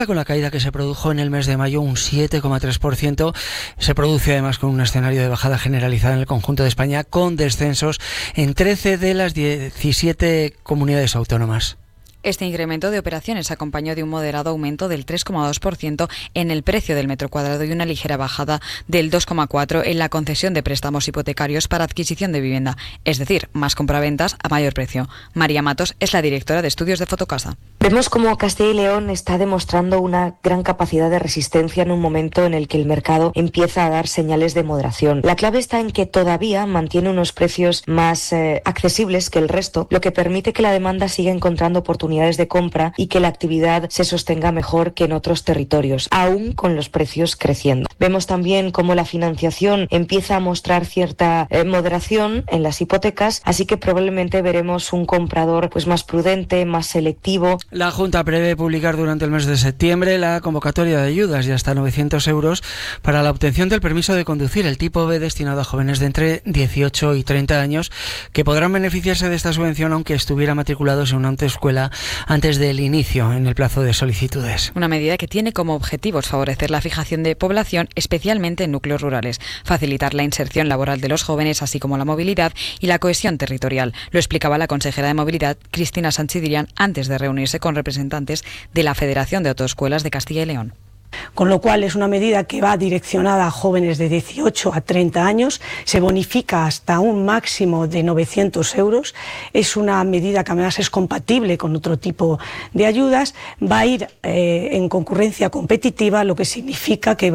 Con la caída que se produjo en el mes de mayo, un 7,3%, se produce además con un escenario de bajada generalizada en el conjunto de España, con descensos en 13 de las 17 comunidades autónomas. Este incremento de operaciones acompañó de un moderado aumento del 3,2% en el precio del metro cuadrado y una ligera bajada del 2,4% en la concesión de préstamos hipotecarios para adquisición de vivienda, es decir, más compraventas a mayor precio. María Matos es la directora de estudios de Fotocasa. Vemos cómo Castilla y León está demostrando una gran capacidad de resistencia en un momento en el que el mercado empieza a dar señales de moderación. La clave está en que todavía mantiene unos precios más accesibles que el resto, lo que permite que la demanda siga encontrando oportunidades de compra y que la actividad se sostenga mejor que en otros territorios, aún con los precios creciendo. Vemos también cómo la financiación empieza a mostrar cierta moderación en las hipotecas, así que probablemente veremos un comprador más prudente, más selectivo. La Junta prevé publicar durante el mes de septiembre la convocatoria de ayudas de hasta 900 euros para la obtención del permiso de conducir, el tipo B, destinado a jóvenes de entre 18 y 30 años que podrán beneficiarse de esta subvención aunque estuvieran matriculados en una autoescuela antes del inicio en el plazo de solicitudes. Una medida que tiene como objetivos favorecer la fijación de población, especialmente en núcleos rurales, facilitar la inserción laboral de los jóvenes, así como la movilidad y la cohesión territorial. Lo explicaba la consejera de Movilidad, Cristina Sánchez Dirian, antes de reunirse con representantes de la Federación de Autoescuelas de Castilla y León. Con lo cual es una medida que va direccionada a jóvenes de 18 a 30 años, se bonifica hasta un máximo de 900 euros, es una medida que además es compatible con otro tipo de ayudas, va a ir en concurrencia competitiva, lo que significa que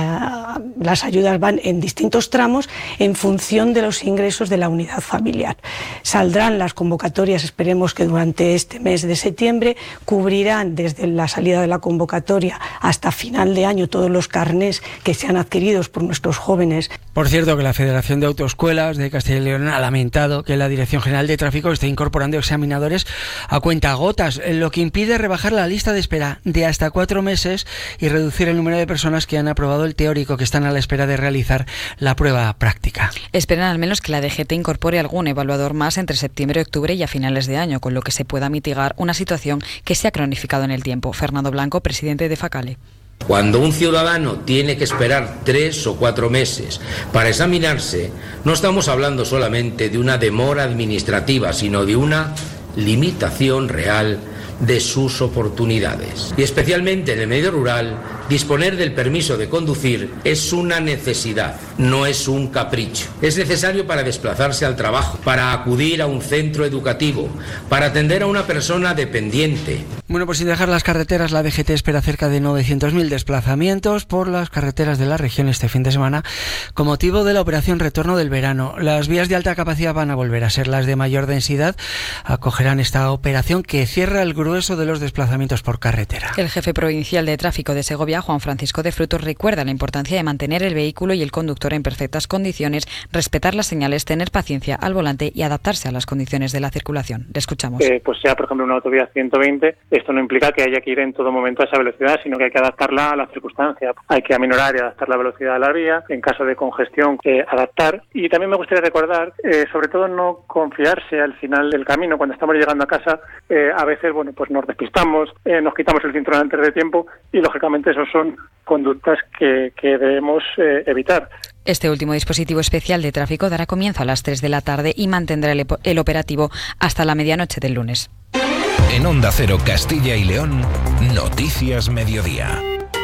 las ayudas van en distintos tramos en función de los ingresos de la unidad familiar. Saldrán las convocatorias, esperemos que durante este mes de septiembre, cubrirán desde la salida de la convocatoria hasta final de año todos los carnés que sean adquiridos por nuestros jóvenes. Por cierto, que la Federación de Autoescuelas de Castilla y León ha lamentado que la Dirección General de Tráfico esté incorporando examinadores a cuentagotas, lo que impide rebajar la lista de espera de hasta 4 meses y reducir el número de personas que han aprobado el teórico, que están a la espera de realizar la prueba práctica. Esperan al menos que la DGT incorpore algún evaluador más entre septiembre y octubre y a finales de año, con lo que se pueda mitigar una situación que se ha cronificado en el tiempo. Fernando Blanco, presidente de Facale. Cuando un ciudadano tiene que esperar 3 o 4 meses para examinarse, no estamos hablando solamente de una demora administrativa, sino de una limitación real de sus oportunidades. Y especialmente en el medio rural, disponer del permiso de conducir es una necesidad, no es un capricho. Es necesario para desplazarse al trabajo, para acudir a un centro educativo, para atender a una persona dependiente. Bueno, pues sin dejar las carreteras, la DGT espera cerca de 900.000 desplazamientos por las carreteras de la región este fin de semana con motivo de la operación Retorno del Verano. Las vías de alta capacidad van a volver a ser las de mayor densidad. Acogerán esta operación que cierra el grueso de los desplazamientos por carretera. El jefe provincial de tráfico de Segovia, Juan Francisco de Frutos, recuerda la importancia de mantener el vehículo y el conductor en perfectas condiciones, respetar las señales, tener paciencia al volante y adaptarse a las condiciones de la circulación. Le escuchamos. Pues sea, por ejemplo, una autovía 120, esto no implica que haya que ir en todo momento a esa velocidad, sino que hay que adaptarla a la circunstancia. Hay que aminorar y adaptar la velocidad de la vía, en caso de congestión, adaptar. Y también me gustaría recordar, sobre todo no confiarse al final del camino, cuando estamos llegando a casa, a veces, pues nos despistamos, nos quitamos el cinturón antes de tiempo y, lógicamente, esos son conductas que debemos evitar. Este último dispositivo especial de tráfico dará comienzo a las 3 de la tarde y mantendrá el operativo hasta la medianoche del lunes. En Onda Cero Castilla y León, Noticias Mediodía.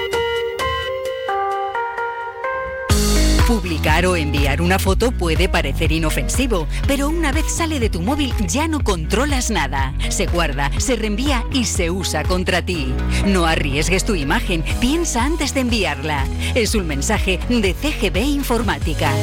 Publicar o enviar una foto puede parecer inofensivo, pero una vez sale de tu móvil ya no controlas nada. Se guarda, se reenvía y se usa contra ti. No arriesgues tu imagen, piensa antes de enviarla. Es un mensaje de CGB Informática.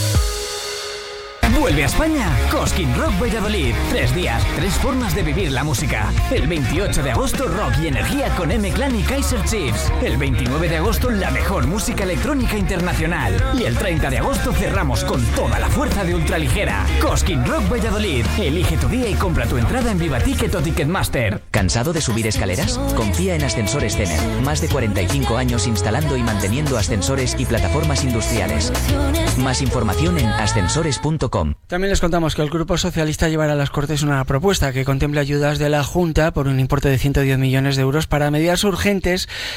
Vuelve a España Cosquín Rock Valladolid. 3 días, 3 formas de vivir la música. El 28 de agosto, rock y energía con M-Clan y Kaiser Chiefs. El 29 de agosto, la mejor música electrónica internacional. Y el 30 de agosto cerramos con toda la fuerza de ultraligera. Cosquín Rock Valladolid. Elige tu día y compra tu entrada en Vivaticket o Ticketmaster. ¿Cansado de subir escaleras? Confía en Ascensores Cener. Más de 45 años instalando y manteniendo ascensores y plataformas industriales. Más información en ascensores.com. También les contamos que el Grupo Socialista llevará a las Cortes una propuesta que contemple ayudas de la Junta por un importe de 110 millones de euros para medidas urgentes